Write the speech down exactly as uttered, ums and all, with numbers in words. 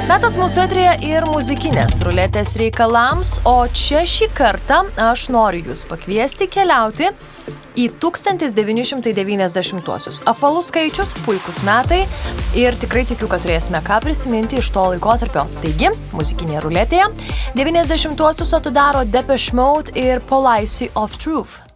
Metas mūsų etrija ir muzikinės ruletės reikalams, o čia šį kartą aš noriu jūs pakviesti keliauti į tūkstantis devyni šimtai devyniasdešimtuosius. Apvalus skaičius, puikus metai ir tikrai tikiu, kad turėsime ką prisiminti iš to laikotarpio. Taigi, muzikinėje ruletėje devyniasdešimtuosius atidaro Depeche Mode ir Policy of Truth.